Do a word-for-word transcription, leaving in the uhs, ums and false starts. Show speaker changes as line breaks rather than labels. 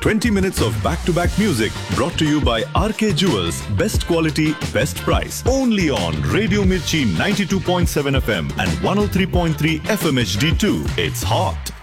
twenty minutes of back-to-back music brought to you by R K Jewels. Best quality, best price. Only on Radio Mirchi ninety-two point seven F M and one oh three point three F M H D two. It's hot.